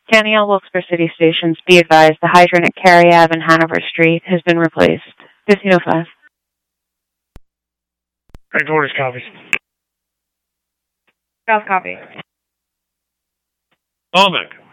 Scanning all Wilkes-Barre City stations, be advised the hydrant at Cary Ave and Hanover Street has been replaced. 1505. Headquarters copies. South copy. Olmec.